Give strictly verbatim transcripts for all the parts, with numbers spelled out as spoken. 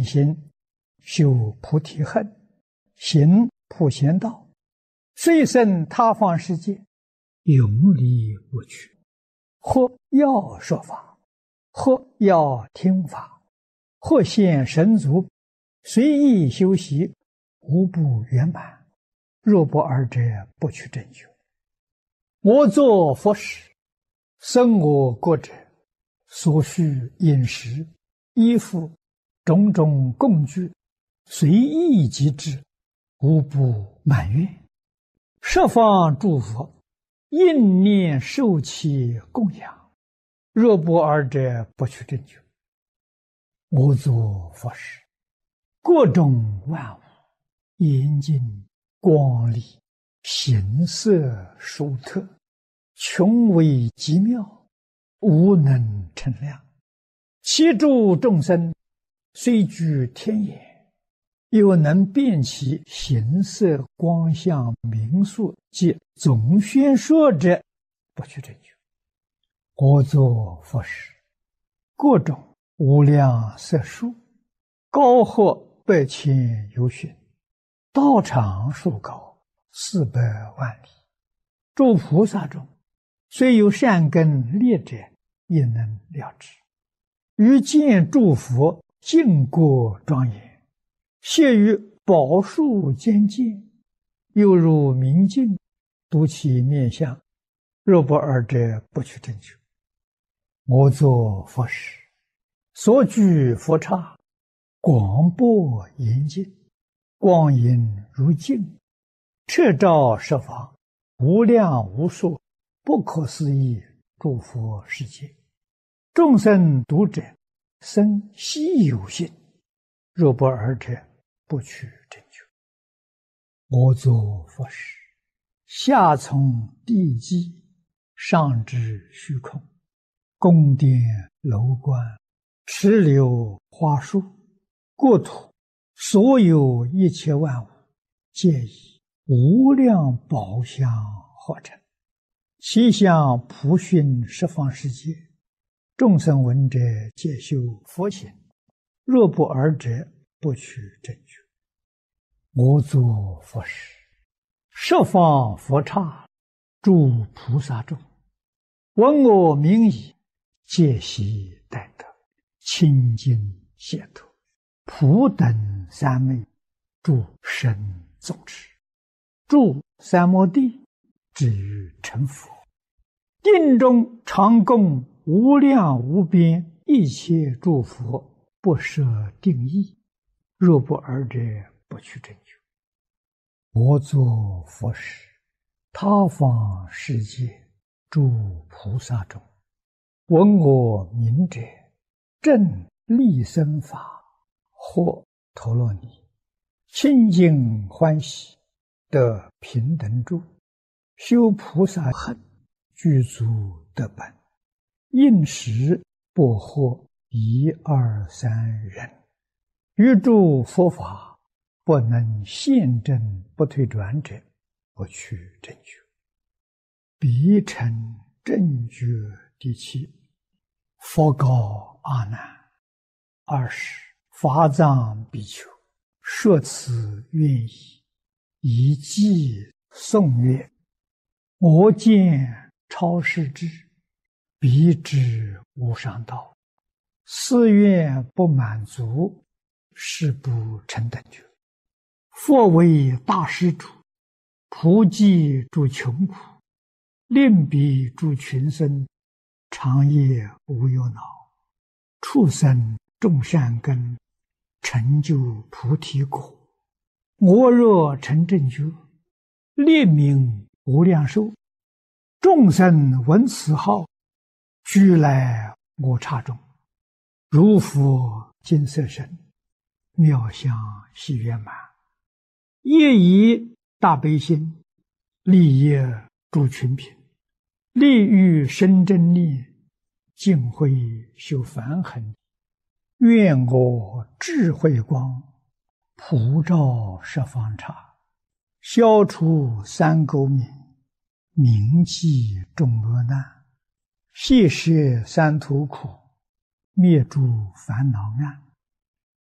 心修菩提恨，行普贤道，遂生他方世界，永离无趣。或要说法，或要听法，或现神足，随意修习，无不圆满。若不二者，不取正觉。我作佛时，生我国者，所需饮食、衣服、种种供具，随意即至，无不满愿。十方诸佛应念受其供养，若不二者，不取正觉。我作佛时，各种万物严净光丽，形色殊特，穷微极妙，无能称量。其诸众生虽居天眼，又能辨其形色光相名数及总宣说者，不取正觉。我作佛时，各种无量色数，高或百千由旬，道场数高，四百万里。诸菩萨中，虽有善根劣者，也能了知。于见诸佛净国庄严，谢于宝树间见，犹如明镜，睹其面相，若不二者，不取正觉。我作佛时，所居佛刹，广博严净，光影如镜，彻照十方，无量无数，不可思议诸佛世界。众生读者，生希有信，若不二者，不取正觉。我作佛时，下从地基，上至虚空，宫殿楼观，池流花树，国土所有一切万物，皆以无量宝相化成，其相普熏十方世界。众生闻者，皆修佛行，若不二者，不取正觉。我作佛时，十方佛刹，诸菩萨众，闻我名已，皆悉待得，清净解脱，普等三昧，诸神众持，住三摩地，至于成佛。定中常供无量无边一切诸佛，不设定义，若不二者，不取正觉。我作佛时，他方世界诸菩萨中，闻我名者，正利生法，或陀罗尼，清净欢喜，得平等住，修菩萨恨，具足得本，应时不获一二三人，于诸佛法不能现证不退转者，不取正觉。彼成正觉第七。佛告阿难：二十法藏比丘，说此愿意，以偈颂曰：我见超世智，彼知无上道，四愿不满足，是不成等觉。佛为大施主，普济诸穷苦，令彼诸群生，长夜无忧恼，畜生种善根，成就菩提果。我若成正觉，列名无量寿，众生闻此号，俱来我刹中，如佛金色身，妙相喜圆满，业以大悲心，利业诸群品，利欲生真念，净慧修梵行。愿我智慧光，普照十方刹，消除三垢冥，铭记众恶难，悉摄三途苦，灭诸烦恼暗。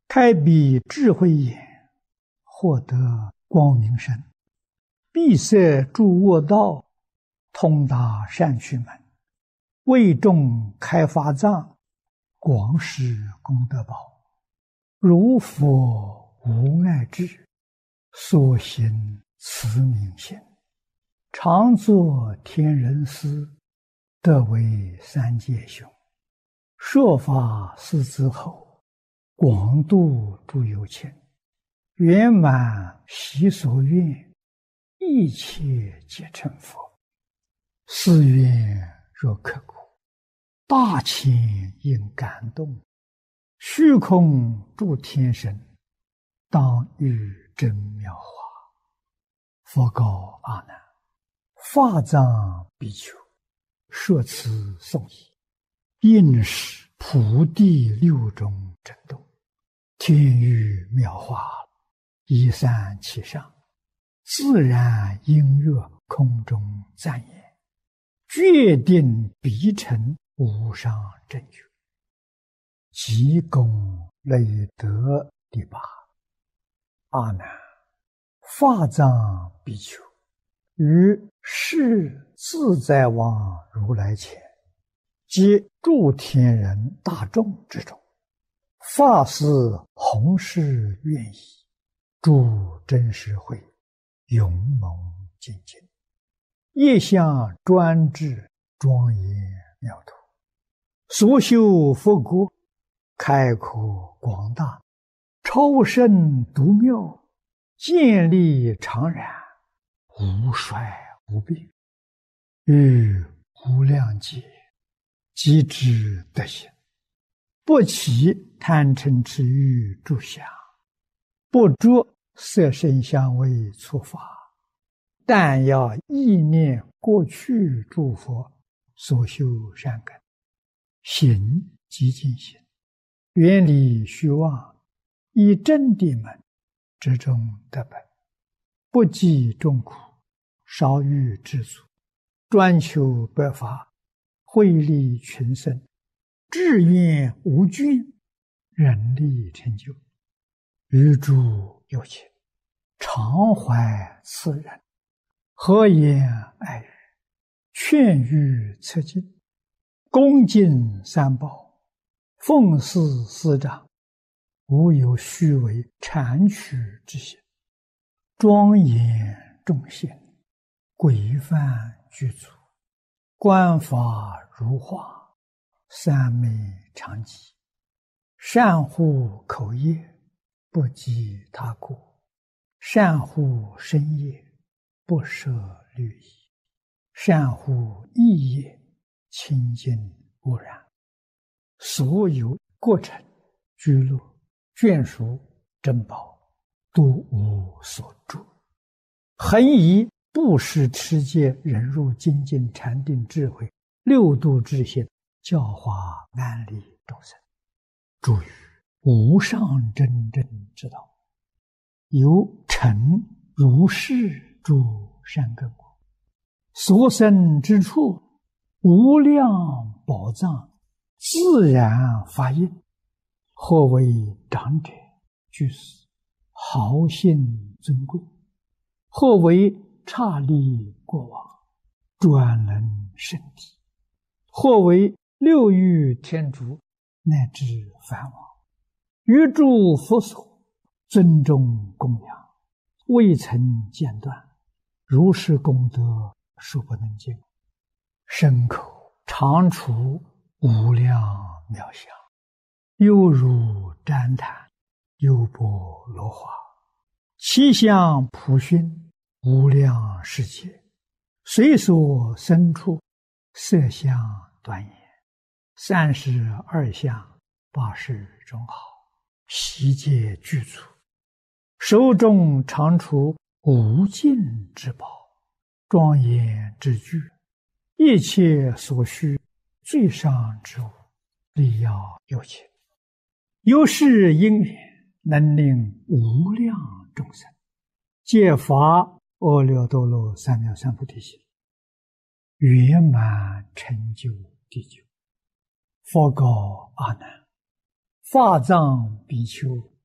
开闭智慧眼，获得光明身；闭塞诸恶道，通达善趣门；为众开法藏，广施功德宝。如佛无碍智，所行慈悯心，常作天人师，得为三界雄。说法四之后，广度诸有情，圆满习所愿，一切皆成佛。是愿若刻骨，大千应感动。虚空诸天神，当遇真妙法。佛告阿难：法藏比丘，说此颂已，应是普地六种震动，天雨妙法，一散其上，自然音乐空中赞言，决定必成无上正觉。即功累德第八。阿难，法藏比丘于世自在王如来前，及诸天人大众之中，发誓弘誓愿意，诸真实会勇猛精进，业相专制，庄严妙土，所修佛国，开阔广大，超胜独妙，建立常然，无衰无病，于无量劫即知德行，不起贪嗔痴欲诸相，不着色声香味触法，但要意念过去诸佛所修善根，行即进行，远离虚妄，以真谛门之中得本，不计众苦，少欲知足，专求百法，惠利群生，志愿无倦，人力成就。于诸有情，常怀慈仁，和颜爱语，劝喻策进，恭敬三宝，奉事师长，无有虚伪谄曲之心，庄严众贤，规范具足，观法如画，三昧常寂，善护口业，不及他过，善护身业，不舍律仪，善护意业，清净无染。所有过程、居乐、眷属、珍宝，都无所住。恒以布施、持戒、忍辱、精进、禅定、智慧六度之心，教化安利众生，助于无上真正之道，有成如是诸善根果，所生之处，无量宝藏，自然发应，或为长者、居士、豪信尊贵，或为刹利国王、专能圣体，或为六欲天竺，乃至梵王，于诸佛所尊重供养，未曾间断，如是功德数不能尽，身口常处无量妙相，犹如旃檀，优波罗花，其相普熏，无量世界，随所生处，色相端严，三十二相，八十种好，悉皆具足，手中常处无尽之宝，庄严之具，一切所需最上之物，力要有情，有是因缘，能令无量众生皆发阿耨多罗三藐三菩提心，圆满成就地久。佛告阿难：法藏比丘